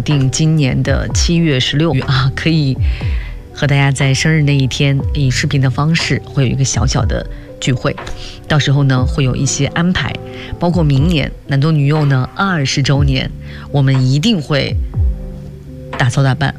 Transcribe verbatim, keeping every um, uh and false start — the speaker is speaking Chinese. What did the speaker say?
定今年的七月十六日啊，可以和大家在生日那一天以视频的方式会有一个小小的聚会，到时候呢会有一些安排，包括明年男多女幼呢二十周年，我们一定会大操大办